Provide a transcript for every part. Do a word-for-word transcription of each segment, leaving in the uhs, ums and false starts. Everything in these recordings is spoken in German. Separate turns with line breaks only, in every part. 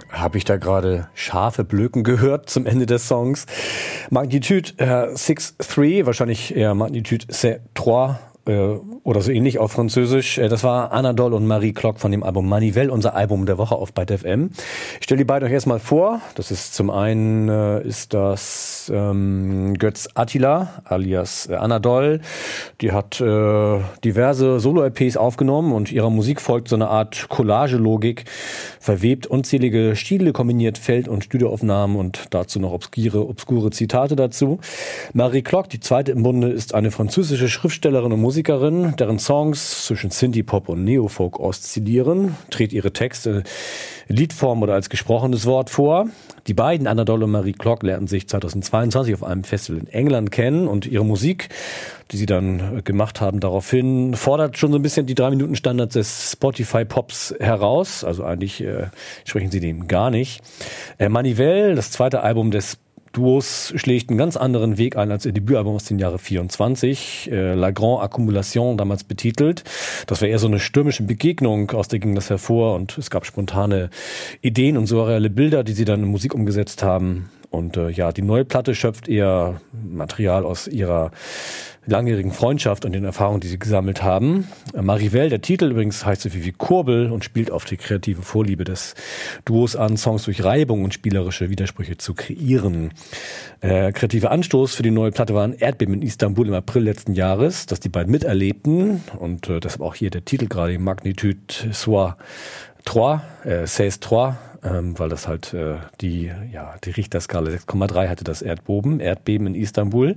Habe ich da gerade scharfe Blöken gehört zum Ende des Songs. Magnitude äh, six three, wahrscheinlich eher Magnitude sept trois äh, oder so ähnlich auf Französisch. Äh, das war Anadol und Marie Klock von dem Album Manivelle, unser Album der Woche auf Byte F M. Ich stelle die beiden euch erstmal vor. Das ist zum einen äh, ist das ähm, Götz Attila alias äh, Anadol. Die hat äh, diverse Solo-L Ps aufgenommen und ihrer Musik folgt so eine Art Collage-Logik, verwebt unzählige Stile, kombiniert Feld- und Studioaufnahmen und dazu noch obskure, obskure Zitate dazu. Marie Klock, die zweite im Bunde, ist eine französische Schriftstellerin und Musikerin, deren Songs zwischen Synthie-Pop und Neofolk oszillieren, trägt ihre Texte in Liedform oder als gesprochenes Wort vor. Die beiden, Anadol und Marie Klock, lernten sich zweitausendzweiundzwanzig auf einem Festival in England kennen und ihre Musik, die sie dann gemacht haben, daraufhin fordert schon so ein bisschen die drei Minuten Standards des Spotify-Pops heraus. Also eigentlich äh, sprechen sie dem gar nicht. Äh, Manivelle, das zweite Album des Duos, schlägt einen ganz anderen Weg ein als ihr Debütalbum aus dem Jahre vierundzwanzig, äh, La Grande Accumulation damals betitelt. Das war eher so eine stürmische Begegnung, aus der ging das hervor und es gab spontane Ideen und surreale Bilder, die sie dann in Musik umgesetzt haben. Und äh, ja, die neue Platte schöpft eher Material aus ihrer langjährigen Freundschaft und den Erfahrungen, die sie gesammelt haben. Äh, Manivelle, der Titel übrigens, heißt so viel wie Kurbel und spielt auf die kreative Vorliebe des Duos an, Songs durch Reibung und spielerische Widersprüche zu kreieren. Äh, kreativer Anstoß für die neue Platte war ein Erdbeben in Istanbul im April letzten Jahres, das die beiden miterlebten. Und äh, deshalb auch hier der Titel gerade, Magnitude soit trois, äh, seize trois, ähm, weil das halt äh, die, ja, die Richterskala sechs Komma drei hatte, das Erdbeben, Erdbeben in Istanbul.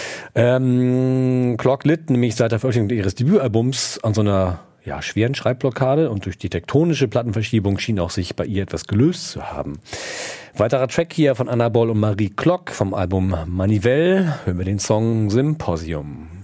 Ähm, Klock litt nämlich seit der Veröffentlichung ihres Debütalbums an so einer ja, schweren Schreibblockade und durch die tektonische Plattenverschiebung schien auch sich bei ihr etwas gelöst zu haben. Weiterer Track hier von Anadol und Marie Klock vom Album Manivelle, hören wir den Song Symposium.